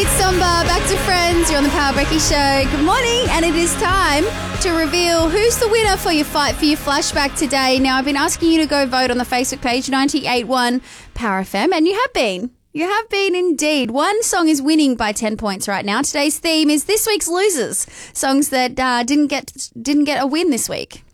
Somba, back to Friends. You're on the Power Brecky Show. Good morning, and it is time to reveal who's the winner for your Fight for Your Flashback today. Now, I've been asking you to go vote on the Facebook page, 98.1 Power FM, and you have been. You have been indeed. One song is winning by 10 points right now. Today's theme is this week's losers, songs that didn't get a win this week.